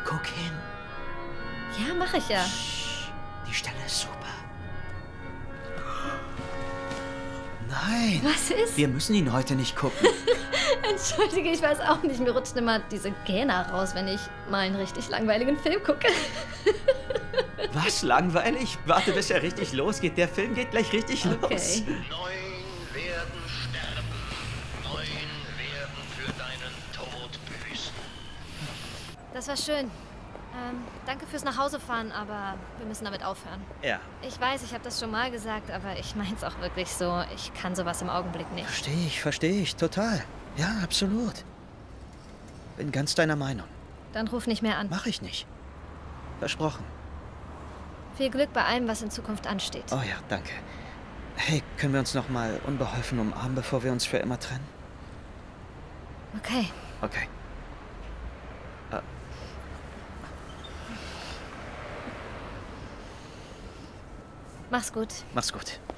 Guck hin. Ja, mache ich ja. Die Stelle ist super. Nein. Was ist? Wir müssen ihn heute nicht gucken. Entschuldige, ich weiß auch nicht. Mir rutscht immer diese Gähne raus, wenn ich mal einen richtig langweiligen Film gucke. Was, langweilig? Warte, bis er richtig losgeht. Der Film geht gleich richtig los. 9 werden sterben. 9 werden für deinen Tod büßen. Das war schön. Danke fürs Nachhausefahren, aber wir müssen damit aufhören. Ja. Ich weiß, ich habe das schon mal gesagt, aber ich mein's auch wirklich so. Ich kann sowas im Augenblick nicht. Verstehe ich, total. Ja, absolut. Bin ganz deiner Meinung. Dann ruf nicht mehr an. Mach ich nicht. Versprochen. Viel Glück bei allem, was in Zukunft ansteht. Oh ja, danke. Hey, können wir uns noch mal unbeholfen umarmen, bevor wir uns für immer trennen? Okay. Okay. Mach's gut. Mach's gut.